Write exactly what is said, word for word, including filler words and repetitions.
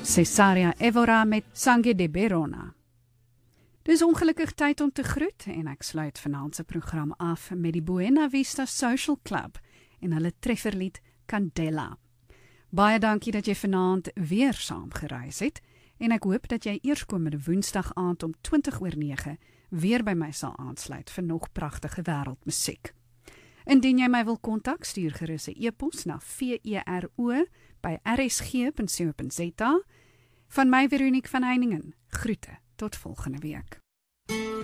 Cesaria Evora met Sangue de Berona. Dis ongelukkig tyd om te groet en ek sluit vanaand se program af met die Buena Vista Social Club en hulle trefferlied Candela. Baie dankie dat jy vanaand weer saam gereis het en ek hoop dat jy eerskomende Woensdag aand om twintig oor nege weer by my sal aansluit vir nog pragtige wêreldmusiek. Indien jy my wil kontak, stuur gerus 'n e-pos na vero by r s g punt co punt za. Van my Veronique van Heiningen, groete tot volgende week.